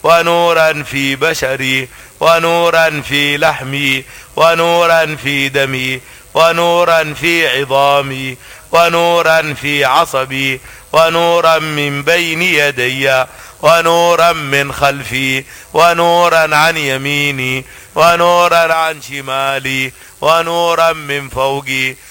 ونورا في بشري، ونورا في لحمي، ونورا في دمي، ونورا في عظامي، ونورا في عصبي، ونورا من بين يدي، ونورا من خلفي، ونورا عن يميني، ونورا عن شمالي، ونورا من فوقي،